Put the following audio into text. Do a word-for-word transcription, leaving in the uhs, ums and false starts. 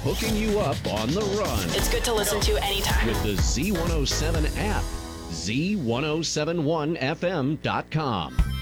hooking you up on the run It's good to listen to anytime. with the Z one oh seven app. Z ten seventy-one F M dot com.